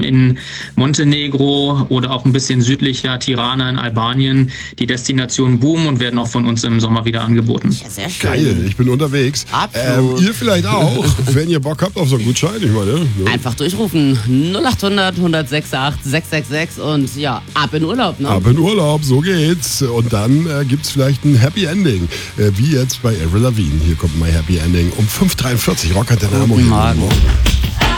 in Montenegro oder auch ein bisschen südlicher Tirana in Albanien. Die Destinationen boomen und werden auch von uns im Sommer wieder angeboten. Ja, sehr schön. Geil, ich bin unterwegs. Absolut. Ihr vielleicht auch, wenn ihr Bock habt auf so einen Gutschein. Ich meine, ne? Einfach durchrufen. 0800 106 666 und ja, ab in Urlaub. Ne? Ab in Urlaub, so geht's. Und dann gibt's vielleicht ein Happy Ending. Wie jetzt bei Avril Lavigne. Hier kommt My Happy Ending um 5:43. Rock hat der Name. Guten Morgen.